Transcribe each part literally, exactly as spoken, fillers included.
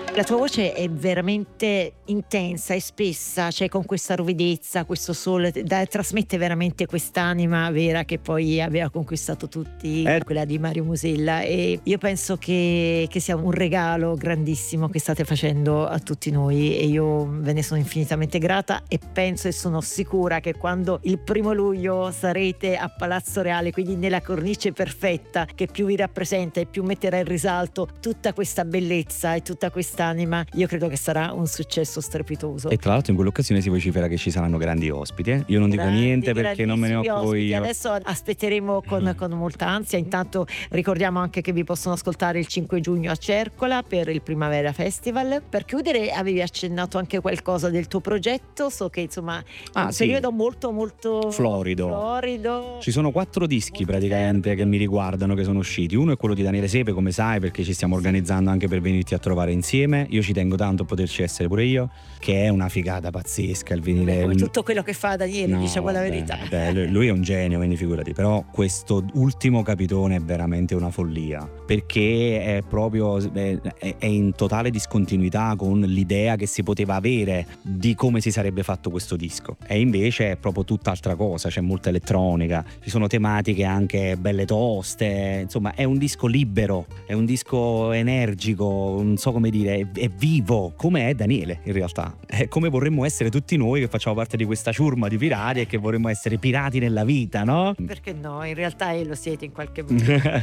La tua voce è veramente intensa e spessa, cioè con questa ruvidezza, questo sole, da, trasmette veramente quest'anima vera che poi aveva conquistato tutti, Eh. quella di Mario Musella, e io penso che, che sia un regalo grandissimo che state facendo a tutti noi e io ve ne sono infinitamente grata e penso e sono sicura che quando il primo luglio sarete a Palazzo Reale, quindi nella cornice perfetta che più vi rappresenta e più metterà in risalto tutta questa bellezza e tutta questa anima, io credo che sarà un successo strepitoso. E tra l'altro in quell'occasione si vocifera che ci saranno grandi ospiti, eh? Io non dico Grandi, niente perché non me ne occupo ospiti. io. Adesso aspetteremo con, con molta ansia. Intanto ricordiamo anche che vi possono ascoltare il cinque giugno a Cercola per il Primavera Festival. Per chiudere, avevi accennato anche qualcosa del tuo progetto, so che insomma Ah, un sì. periodo molto molto Florido. florido. Ci sono quattro dischi Molto praticamente che mi riguardano, che sono usciti. Uno è quello di Daniele Sepe, come sai, perché ci stiamo organizzando anche per venirti a trovare insieme. Io ci tengo tanto a poterci essere pure io, che è una figata pazzesca il vinile. Come tutto quello che fa Daniele, No, diciamo la vabbè, verità. beh, lui- lui è un genio, quindi figurati. Però questo ultimo capitone è veramente una follia, perché è proprio è, è in totale discontinuità con l'idea che si poteva avere di come si sarebbe fatto questo disco, e invece è proprio tutt'altra cosa. C'è molta elettronica, ci sono tematiche anche belle toste, insomma è un disco libero, è un disco energico, non so come dire, è, è vivo come è Daniele in realtà, è come vorremmo essere tutti noi che facciamo parte di questa ciurma di pirati e che vorremmo essere pirati nella vita, no? Perché no, in realtà eh, lo siete in qualche modo.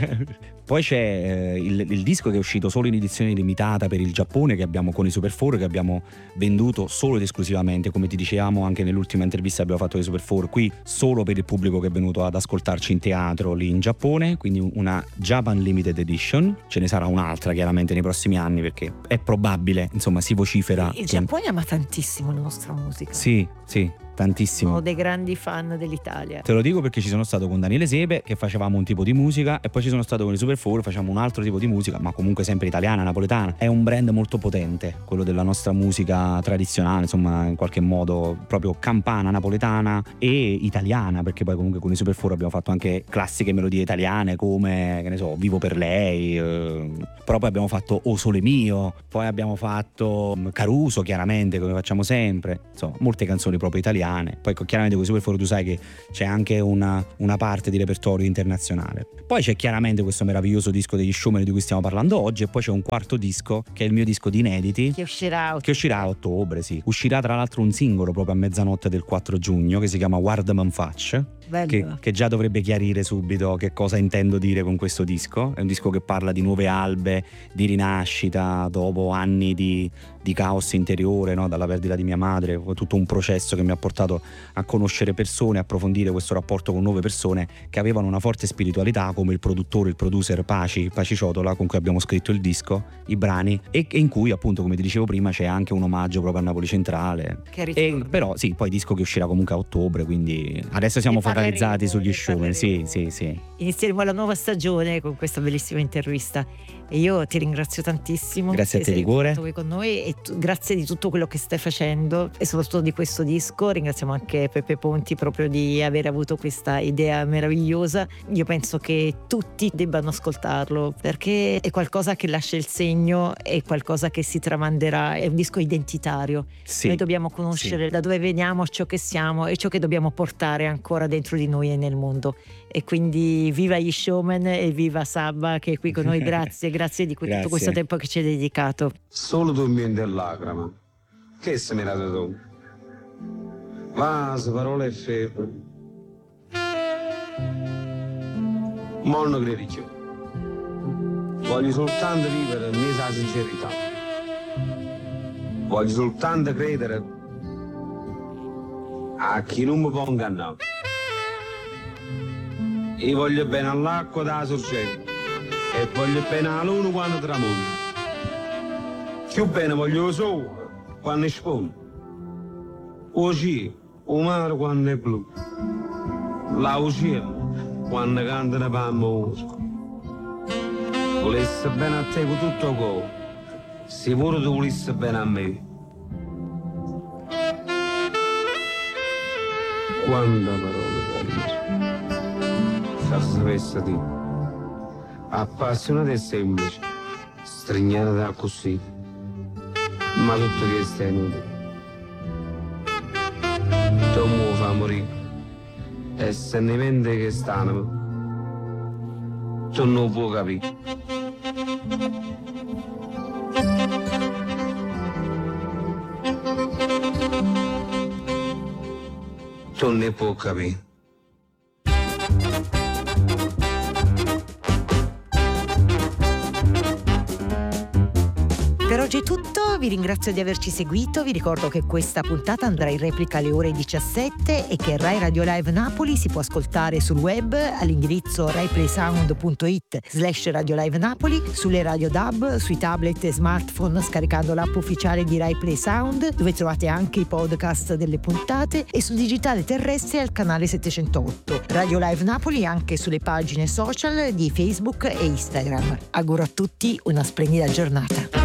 Poi c'è eh, il, il disco che è uscito solo in edizione limitata per il Giappone, che abbiamo con i Super quattro, che abbiamo venduto solo ed esclusivamente, come ti dicevamo anche nell'ultima intervista che abbiamo fatto ai Super quattro, qui solo per il pubblico che è venuto ad ascoltarci in teatro lì in Giappone, quindi una Japan Limited Edition. Ce ne sarà un'altra chiaramente nei prossimi anni, perché è probabile, insomma si vocifera. Il Giappone ama tantissimo la nostra musica. Sì, sì, tantissimo. Sono dei grandi fan dell'Italia. Te lo dico perché ci sono stato con Daniele Sepe, che facevamo un tipo di musica, e poi ci sono stato con i Super quattro, facciamo un altro tipo di musica, ma comunque sempre italiana, napoletana. È un brand molto potente, quello della nostra musica tradizionale, insomma in qualche modo proprio campana, napoletana e italiana, perché poi comunque con i Super quattro abbiamo fatto anche classiche melodie italiane come, che ne so, Vivo per lei, eh, però poi abbiamo fatto O Sole Mio, poi abbiamo fatto Caruso chiaramente, come facciamo sempre, insomma molte canzoni proprio italiane. Poi chiaramente con i Super quattro tu sai che c'è anche una, una parte di repertorio internazionale. Poi c'è chiaramente questo meraviglioso disco degli Showman di cui stiamo parlando oggi, e poi c'è un quarto disco che è il mio disco di inediti, Che uscirà a che uscirà a ottobre, sì. Uscirà tra l'altro un singolo proprio a mezzanotte del quattro giugno che si chiama Guardaman Facc, Bello. che, che già dovrebbe chiarire subito che cosa intendo dire con questo disco. È un disco che parla di nuove albe, di rinascita dopo anni di, di caos interiore, no? Dalla perdita di mia madre, tutto un processo che mi ha portato a conoscere persone, approfondire questo rapporto con nuove persone che avevano una forte spiritualità, come il produttore, il producer Paci, Paci Ciotola, con cui abbiamo scritto il disco, i brani, e, e in cui appunto, come ti dicevo prima, c'è anche un omaggio proprio a Napoli Centrale. Che E, ritorno. però sì, poi disco che uscirà comunque a ottobre, quindi adesso siamo Ne parleremo, focalizzati sugli ne showman. Sì, parleremo. sì, sì. Inizieremo la nuova stagione con questa bellissima intervista e io ti ringrazio tantissimo. Grazie a che te di sei cuore. stato qui con noi e tu, grazie di tutto quello che stai facendo e soprattutto di questo disco. Ringraziamo anche Peppe Ponti proprio di aver avuto questa idea meravigliosa. Io penso che tutti debbano ascoltarlo perché è qualcosa che lascia il segno, è qualcosa che si tramanderà, è un disco identitario. Sì. Noi dobbiamo conoscere da dove veniamo, ciò che siamo e ciò che dobbiamo portare ancora dentro di noi e nel mondo. E quindi viva gli Showman e viva Sabba che è qui con noi. Grazie, grazie di que- tutto Grazie. questo tempo che ci hai dedicato. Solo dormendo in lacrima. Che se ne date tu? Ma se parole e febbre. Ma non credi più. Voglio soltanto vivere nella sincerità. Voglio soltanto credere a chi non mi può ingannare. Io voglio bene all'acqua da sorgente e voglio bene alla luna quando tramonta. Più bene voglio lo sole quando sponda. O cielo, o mare quando è blu. La o cielo quando canta una palma osca. Volesse bene a te con tutto il cuore, se pure tu volessi bene a me. Quanta parola bella, se sapesse dire, appassionata e semplice, strignata da così, ma tutto questo è inutile. Tu mi fa morire e sentimenti che stanno tu non puoi capire. Tu ne puoi capire. Per oggi è tutto, vi ringrazio di averci seguito, vi ricordo che questa puntata andrà in replica alle ore diciassette e che Rai Radio Live Napoli si può ascoltare sul web all'indirizzo raiplaysound.it slash Radio Live Napoli, sulle radio D A B, sui tablet e smartphone scaricando l'app ufficiale di Rai Play Sound, dove trovate anche i podcast delle puntate, e sul digitale terrestre al canale settecentootto. Radio Live Napoli anche sulle pagine social di Facebook e Instagram. Auguro a tutti una splendida giornata.